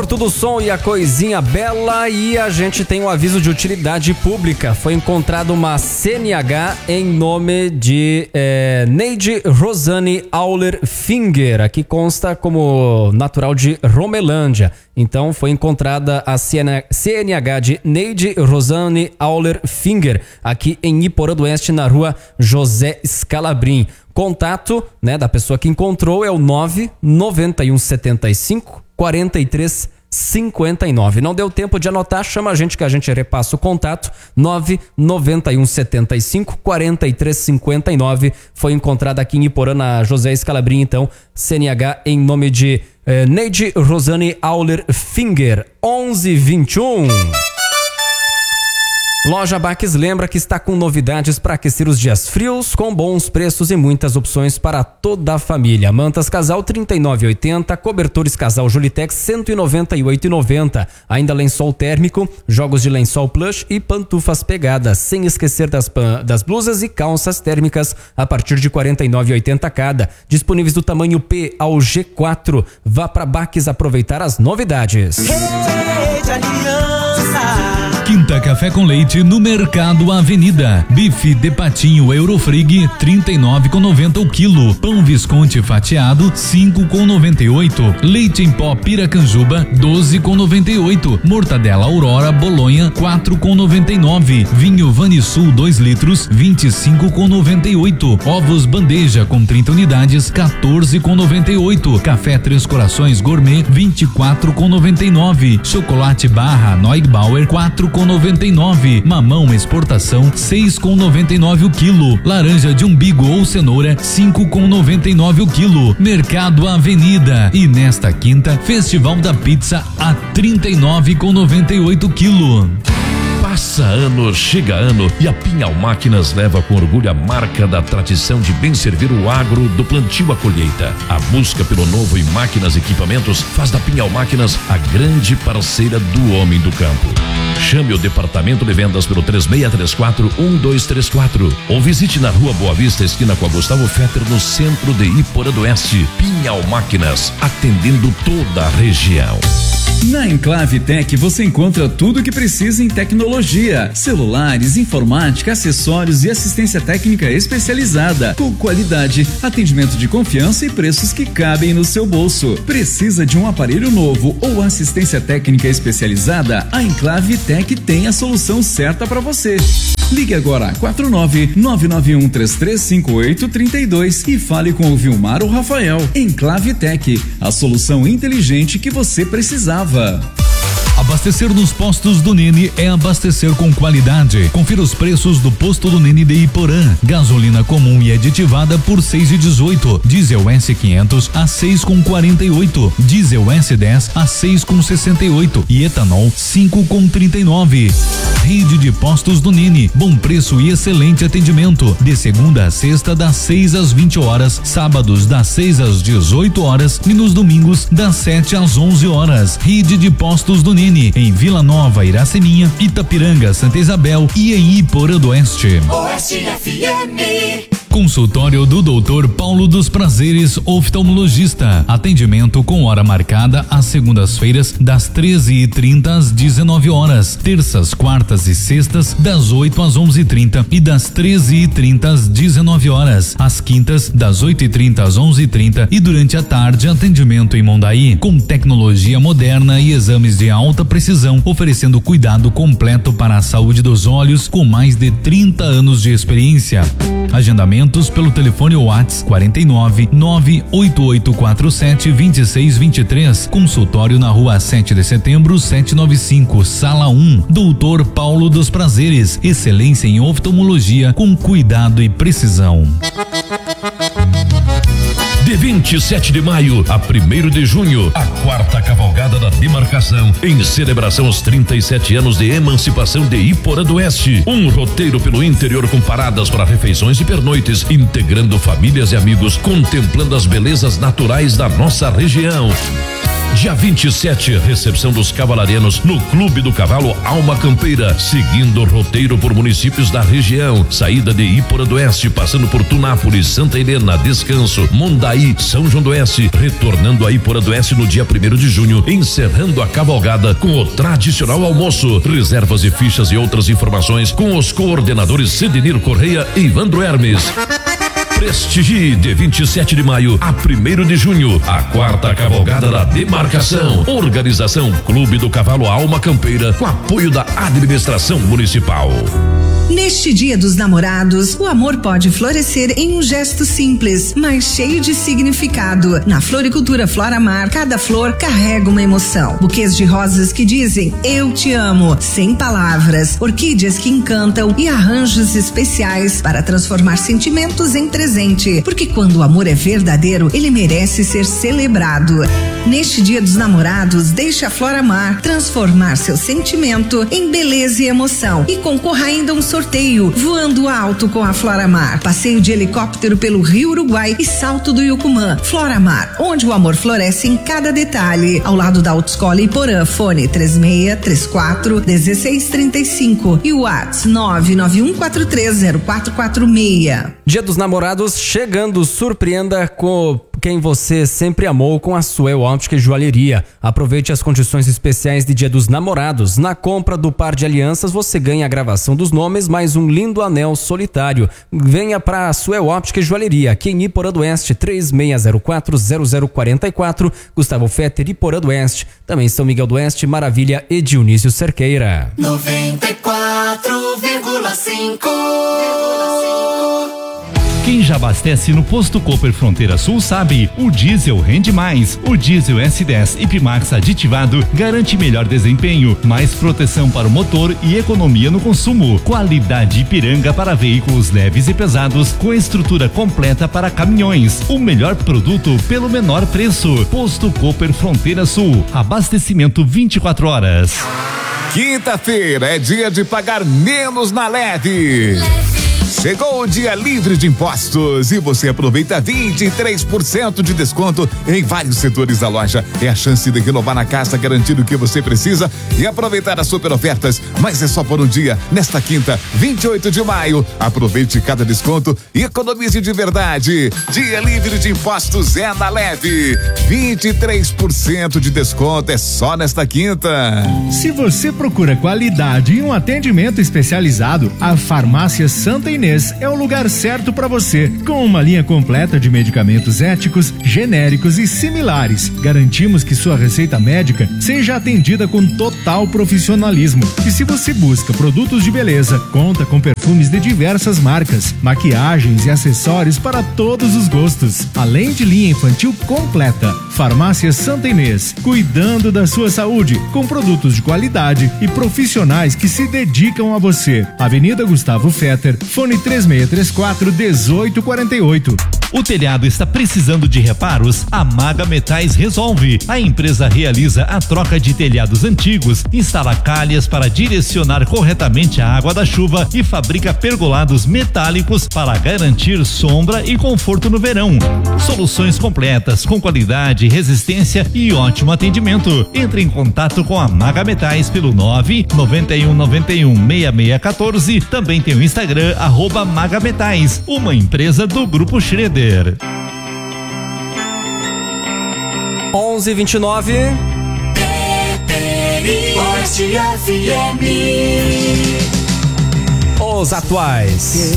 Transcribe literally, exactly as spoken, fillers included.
Porto do Som e a Coisinha Bela, e a gente tem um aviso de utilidade pública. Foi encontrada uma C N H em nome de é, Neide Rosane Auler Finger, aqui consta como natural de Romelândia. Então foi encontrada a C N H de Neide Rosane Auler Finger aqui em Iporã do Oeste, na rua José Scalabrin. Contato, né, da pessoa que encontrou é o nove nove um sete cinco quatro três cinco nove. Não deu tempo de anotar? Chama a gente que a gente repassa o contato. nove nove um sete cinco quatro três cinco nove. Foi encontrada aqui em Iporã, na José Scalabrin, então, C N H em nome de eh, Neide Rosane Auler Finger. onze e vinte e um. Loja Baques lembra que está com novidades para aquecer os dias frios, com bons preços e muitas opções para toda a família. Mantas Casal trinta e nove reais e oitenta centavos, cobertores Casal Julitex cento e noventa e oito reais e noventa centavos. Ainda lençol térmico, jogos de lençol plush e pantufas pegadas, sem esquecer das, das blusas e calças térmicas a partir de quarenta e nove reais e oitenta centavos cada. Disponíveis do tamanho P ao G quatro. Vá para Baques aproveitar as novidades. Rede Aliança. Quinta Café com Leite no Mercado Avenida. Bife de patinho Eurofrig trinta e nove reais e noventa centavos o quilo. Pão Visconti fatiado cinco reais e noventa e oito centavos. Leite em pó Piracanjuba doze reais e noventa e oito centavos. Mortadela Aurora Bolonha quatro reais e noventa e nove centavos. Vinho Vanisul dois litros vinte e cinco reais e noventa e oito centavos. Ovos bandeja com trinta unidades quatorze reais e noventa e oito centavos. Café Três Corações Gourmet vinte e quatro reais e noventa e nove centavos. Chocolate Barra Neugbauer quatro reais e noventa e nove centavos. Mamão exportação seis reais e noventa e nove centavos o quilo. Laranja de umbigo ou cenoura cinco reais e noventa e nove centavos o quilo. Mercado Avenida. E nesta quinta, Festival da Pizza a trinta e nove reais e noventa e oito centavos o quilo. Passa ano, chega ano e a Pinhal Máquinas leva com orgulho a marca da tradição de bem servir o agro do plantio à colheita. A busca pelo novo em máquinas e equipamentos faz da Pinhal Máquinas a grande parceira do homem do campo. Chame o departamento de vendas pelo três seis três quatro um dois três quatro ou visite na Rua Boa Vista, esquina com a Gustavo Fetter, no centro de Iporã do Oeste. Pinhal Máquinas, atendendo toda a região. Na Enclave Tech você encontra tudo o que precisa em tecnologia, celulares, informática, acessórios e assistência técnica especializada, com qualidade, atendimento de confiança e preços que cabem no seu bolso. Precisa de um aparelho novo ou assistência técnica especializada? A Enclave Tech tem a solução certa para você. Ligue agora quatro nove nove nove um três três cinco oito três dois e fale com o Vilmar ou Rafael. Enclave Tech, a solução inteligente que você precisava. Abastecer nos postos do Nene é abastecer com qualidade. Confira os preços do posto do Nene de Iporã. Gasolina comum e aditivada por seis e dezoito. Diesel S quinhentos a seis com quarenta e oito. Diesel S dez a seis com sessenta e oito e etanol cinco com trinta e nove. Rede de postos do Nene. Bom preço e excelente atendimento. De segunda a sexta das seis às vinte horas, sábados das seis às dezoito horas e nos domingos das sete às onze horas. Rede de postos do Nene em Vila Nova, Iraceminha, Itapiranga, Santa Isabel e em Iporã do Oeste. Oeste F M. Consultório do doutor Paulo dos Prazeres, oftalmologista. Atendimento com hora marcada às segundas-feiras, das treze e trinta às dezenove horas. Terças, quartas e sextas, das oito às onze e trinta e das treze e trinta às dezenove horas. Às quintas, das oito e trinta às onze e trinta e durante a tarde, atendimento em Mondaí, com tecnologia moderna e exames de alta precisão, oferecendo cuidado completo para a saúde dos olhos, com mais de trinta anos de experiência. Agendamentos pelo telefone WhatsApp quarenta e nove nove oito oito quatro sete dois seis dois três. Consultório na Rua sete de Setembro, setecentos e noventa e cinco, Sala um. doutor Paulo dos Prazeres. Excelência em oftalmologia com cuidado e precisão. De vinte e sete de maio a primeiro de junho, a quarta cavalgada da demarcação, em celebração aos trinta e sete anos de emancipação de Iporã do Oeste. Um roteiro pelo interior com paradas para refeições e pernoites, integrando famílias e amigos, contemplando as belezas naturais da nossa região. Dia vinte e sete, recepção dos cavalarianos no Clube do Cavalo Alma Campeira, seguindo o roteiro por municípios da região. Saída de Iporã do Oeste, passando por Tunápolis, Santa Helena, Descanso, Mondaí, São João do Oeste, retornando a Iporã do Oeste no dia primeiro de junho, encerrando a cavalgada com o tradicional almoço. Reservas e fichas e outras informações com os coordenadores Cedenir Correia e Ivandro Hermes. Prestigie de vinte e sete de maio a primeiro de junho, a quarta cavalgada da demarcação. Organização Clube do Cavalo Alma Campeira, com apoio da administração municipal. Neste Dia dos Namorados, o amor pode florescer em um gesto simples, mas cheio de significado. Na Floricultura Flora Mar, cada flor carrega uma emoção. Buquês de rosas que dizem eu te amo, sem palavras, orquídeas que encantam e arranjos especiais para transformar sentimentos em presente. Porque quando o amor é verdadeiro, ele merece ser celebrado. Neste Dia dos Namorados, deixe a Flora Mar transformar seu sentimento em beleza e emoção e concorra ainda a um sorteio voando alto com a Flora Mar. Passeio de helicóptero pelo Rio Uruguai e Salto do Yucumã. Flora Mar, onde o amor floresce em cada detalhe. Ao lado da Autoescola Iporã. Fone três seis três quatro um seis três cinco e o WhatsApp nove nove um quatro três zero quatro quatro seis. Dia dos Namorados chegando, surpreenda com quem você sempre amou com a Suel Óptica e Joalheria. Aproveite as condições especiais de Dia dos Namorados. Na compra do par de alianças você ganha a gravação dos nomes mais um lindo anel solitário. Venha para a Suel Óptica e Joalheria, aqui em Iporã do Oeste, três seis zero quatro zero zero quatro quatro, Gustavo Fetter, Iporã do Oeste. Também São Miguel do Oeste, Maravilha e Dionísio Cerqueira. noventa e quatro vírgula cinco. Quem já abastece no Posto Cooper Fronteira Sul sabe, o diesel rende mais. O diesel S dez Ipmax aditivado garante melhor desempenho, mais proteção para o motor e economia no consumo. Qualidade Ipiranga para veículos leves e pesados, com estrutura completa para caminhões. O melhor produto pelo menor preço. Posto Cooper Fronteira Sul. Abastecimento vinte e quatro horas. Quinta-feira é dia de pagar menos na Leve. Chegou o dia livre de impostos e você aproveita vinte e três por cento de desconto em vários setores da loja. É a chance de renovar na casa, garantir o que você precisa e aproveitar as super ofertas. Mas é só por um dia, nesta quinta, vinte e oito de maio. Aproveite cada desconto e economize de verdade. Dia livre de impostos é na Leve. vinte e três por cento de desconto é só nesta quinta. Se você procura qualidade e um atendimento especializado, a Farmácia Santa Inês é o lugar certo para você. Com uma linha completa de medicamentos éticos, genéricos e similares, garantimos que sua receita médica seja atendida com total profissionalismo. E se você busca produtos de beleza, conta com perfumes de diversas marcas, maquiagens e acessórios para todos os gostos, além de linha infantil completa. Farmácia Santa Inês, cuidando da sua saúde, com produtos de qualidade e profissionais que se dedicam a você. Avenida Gustavo Fetter, fone três seis três quatro um oito quatro oito. O telhado está precisando de reparos? A Maga Metais resolve. A empresa realiza a troca de telhados antigos, instala calhas para direcionar corretamente a água da chuva e fabrica pergolados metálicos para garantir sombra e conforto no verão. Soluções completas com qualidade, resistência e ótimo atendimento. Entre em contato com a Maga Metais pelo nove nove um nove um seis seis um quatro. Também tem o Instagram arroba Maga Metais, uma empresa do Grupo Schroeder. onze e vinte e nove. Forte F M. Os atuais.